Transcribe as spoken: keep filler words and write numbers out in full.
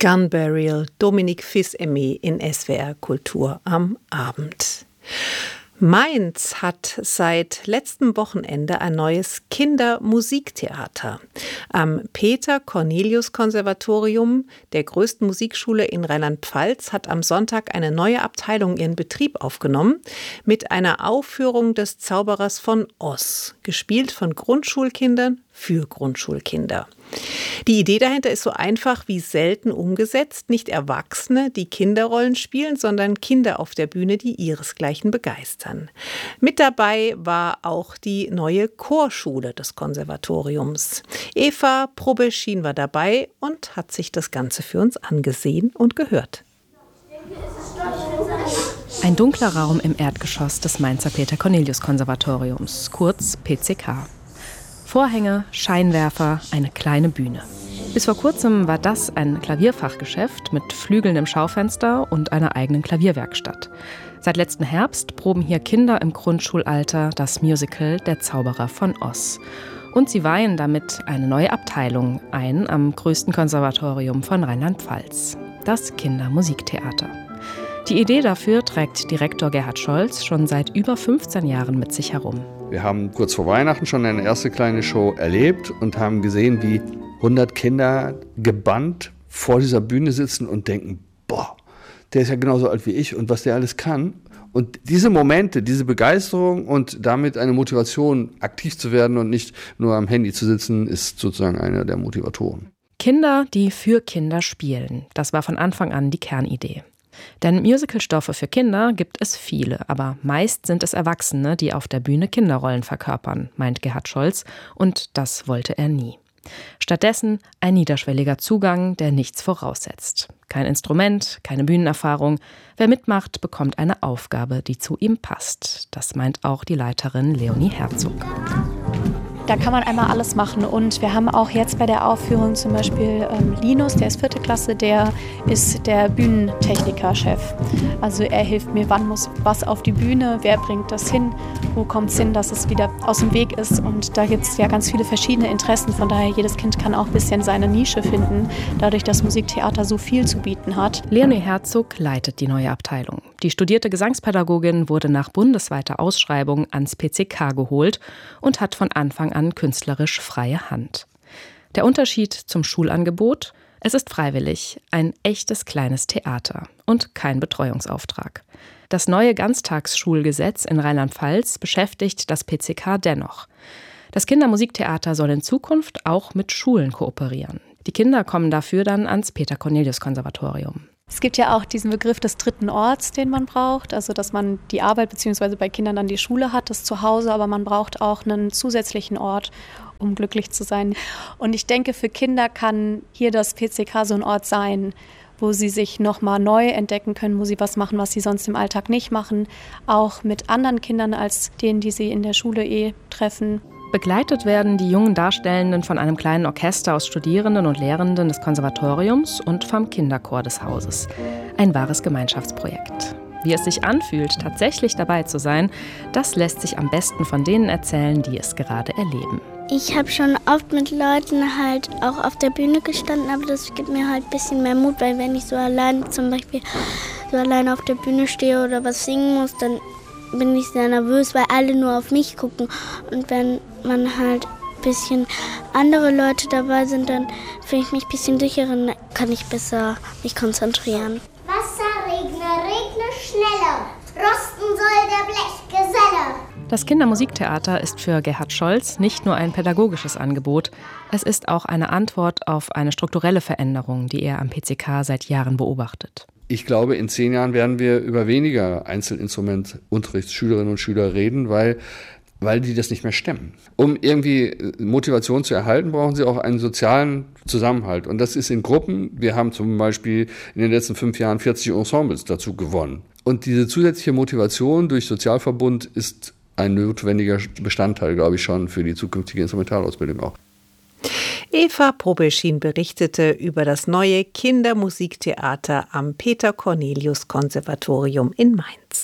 Gun Burial, Dominique Fils-Aimé in S W R Kultur am Abend. Mainz hat seit letztem Wochenende ein neues Kindermusiktheater. Am Peter-Cornelius-Konservatorium, der größten Musikschule in Rheinland-Pfalz, hat am Sonntag eine neue Abteilung ihren Betrieb aufgenommen mit einer Aufführung des Zauberers von Oz, gespielt von Grundschulkindern für Grundschulkinder. Die Idee dahinter ist so einfach wie selten umgesetzt. Nicht Erwachsene, die Kinderrollen spielen, sondern Kinder auf der Bühne, die ihresgleichen begeistern. Mit dabei war auch die neue Chorschule des Konservatoriums. Eva Probeschin war dabei und hat sich das Ganze für uns angesehen und gehört. Ein dunkler Raum im Erdgeschoss des Mainzer Peter-Cornelius-Konservatoriums, kurz P C K. Vorhänge, Scheinwerfer, eine kleine Bühne. Bis vor kurzem war das ein Klavierfachgeschäft mit Flügeln im Schaufenster und einer eigenen Klavierwerkstatt. Seit letzten Herbst proben hier Kinder im Grundschulalter das Musical Der Zauberer von Oz. Und sie weihen damit eine neue Abteilung ein am größten Konservatorium von Rheinland-Pfalz, das Kindermusiktheater. Die Idee dafür trägt Direktor Gerhard Scholz schon seit über fünfzehn Jahren mit sich herum. Wir haben kurz vor Weihnachten schon eine erste kleine Show erlebt und haben gesehen, wie hundert Kinder gebannt vor dieser Bühne sitzen und denken, boah, der ist ja genauso alt wie ich und was der alles kann. Und diese Momente, diese Begeisterung und damit eine Motivation, aktiv zu werden und nicht nur am Handy zu sitzen, ist sozusagen einer der Motivatoren. Kinder, die für Kinder spielen, das war von Anfang an die Kernidee. Denn Musicalstoffe für Kinder gibt es viele, aber meist sind es Erwachsene, die auf der Bühne Kinderrollen verkörpern, meint Gerhard Scholz, und das wollte er nie. Stattdessen ein niederschwelliger Zugang, der nichts voraussetzt. Kein Instrument, keine Bühnenerfahrung. Wer mitmacht, bekommt eine Aufgabe, die zu ihm passt. Das meint auch die Leiterin Leonie Herzog. Da kann man einmal alles machen und wir haben auch jetzt bei der Aufführung zum Beispiel ähm, Linus, der ist vierte Klasse, der ist der Bühnentechniker-Chef. Also er hilft mir, wann muss was auf die Bühne, wer bringt das hin, wo kommt es hin, dass es wieder aus dem Weg ist und da gibt es ja ganz viele verschiedene Interessen, von daher jedes Kind kann auch ein bisschen seine Nische finden, dadurch, dass Musiktheater so viel zu bieten hat. Leonie Herzog leitet die neue Abteilung. Die studierte Gesangspädagogin wurde nach bundesweiter Ausschreibung ans P C K geholt und hat von Anfang an künstlerisch freie Hand. Der Unterschied zum Schulangebot: Es ist freiwillig, ein echtes kleines Theater und kein Betreuungsauftrag. Das neue Ganztagsschulgesetz in Rheinland-Pfalz beschäftigt das P C K dennoch. Das Kindermusiktheater soll in Zukunft auch mit Schulen kooperieren. Die Kinder kommen dafür dann ans Peter-Cornelius-Konservatorium. Es gibt ja auch diesen Begriff des dritten Orts, den man braucht, also dass man die Arbeit bzw. bei Kindern dann die Schule hat, das Zuhause, aber man braucht auch einen zusätzlichen Ort, um glücklich zu sein. Und ich denke, für Kinder kann hier das P C K so ein Ort sein, wo sie sich nochmal neu entdecken können, wo sie was machen, was sie sonst im Alltag nicht machen, auch mit anderen Kindern als denen, die sie in der Schule eh treffen. Begleitet werden die jungen Darstellenden von einem kleinen Orchester aus Studierenden und Lehrenden des Konservatoriums und vom Kinderchor des Hauses. Ein wahres Gemeinschaftsprojekt. Wie es sich anfühlt, tatsächlich dabei zu sein, das lässt sich am besten von denen erzählen, die es gerade erleben. Ich habe schon oft mit Leuten halt auch auf der Bühne gestanden, aber das gibt mir halt ein bisschen mehr Mut, weil wenn ich so allein zum Beispiel so allein auf der Bühne stehe oder was singen muss, dann bin ich sehr nervös, weil alle nur auf mich gucken. Und wenn man halt ein bisschen andere Leute dabei sind, dann fühle ich mich ein bisschen sicherer, dann kann ich besser mich konzentrieren. Wasser regne, regne schneller, rosten soll der Blechgeselle. Das Kindermusiktheater ist für Gerhard Scholz nicht nur ein pädagogisches Angebot, es ist auch eine Antwort auf eine strukturelle Veränderung, die er am P C K seit Jahren beobachtet. Ich glaube, in zehn Jahren werden wir über weniger Einzelinstrumentunterrichtsschülerinnen und Schüler reden, weil, weil die das nicht mehr stemmen. Um irgendwie Motivation zu erhalten, brauchen sie auch einen sozialen Zusammenhalt. Und das ist in Gruppen. Wir haben zum Beispiel in den letzten fünf Jahren vierzig Ensembles dazu gewonnen. Und diese zusätzliche Motivation durch Sozialverbund ist ein notwendiger Bestandteil, glaube ich, schon für die zukünftige Instrumentalausbildung auch. Eva Probeschin berichtete über das neue Kindermusiktheater am Peter-Cornelius-Konservatorium in Mainz.